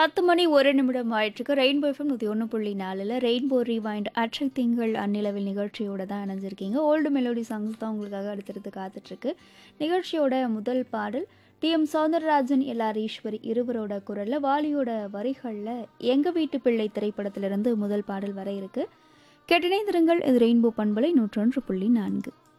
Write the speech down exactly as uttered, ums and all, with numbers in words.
பத்து மணி ஒரு நிமிடம் ஆயிட்டிருக்கு. ரெயின்போ எஃப்எம் நூற்றி ஒன்று புள்ளி நாலில் ரெயின்போ ரீவைண்ட் அற்றை திங்கள் அந்நிலவில் நிகழ்ச்சியோட தான் இணைஞ்சிருக்கீங்க. ஓல்டு மெலோடி சாங்ஸ் தான் உங்களுக்காக அடுத்தடுத்து காத்துட்ருக்கு. நிகழ்ச்சியோட முதல் பாடல் D M Soundararajan LR Eswari இருவரோட குரலில் வாலியோட வரிகளில் எங்கள் வீட்டு பிள்ளை திரைப்படத்திலிருந்து முதல் பாடல் வர இருக்கு. கேட்டிணைந்திருங்கள். இது ரெயின்போ பண்பலை நூற்றொன்று புள்ளி நான்கு.